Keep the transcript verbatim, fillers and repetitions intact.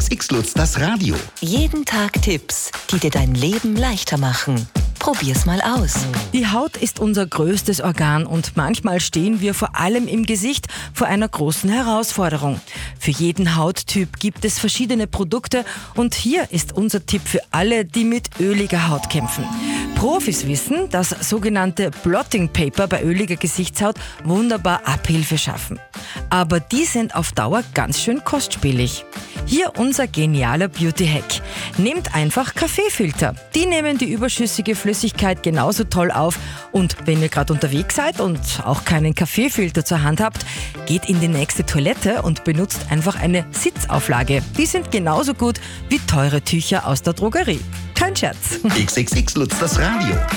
X X Lutz, das Radio. Jeden Tag Tipps, die dir dein Leben leichter machen. Probier's mal aus. Die Haut ist unser größtes Organ und manchmal stehen wir vor allem im Gesicht vor einer großen Herausforderung. Für jeden Hauttyp gibt es verschiedene Produkte und hier ist unser Tipp für alle, die mit öliger Haut kämpfen. Profis wissen, dass sogenannte Blotting Paper bei öliger Gesichtshaut wunderbar Abhilfe schaffen. Aber die sind auf Dauer ganz schön kostspielig. Hier unser genialer Beauty-Hack. Nehmt einfach Kaffeefilter. Die nehmen die überschüssige Flüssigkeit genauso toll auf. Und wenn ihr gerade unterwegs seid und auch keinen Kaffeefilter zur Hand habt, geht in die nächste Toilette und benutzt einfach eine Sitzauflage. Die sind genauso gut wie teure Tücher aus der Drogerie. Kein Scherz. X X X Lutz, das Radio.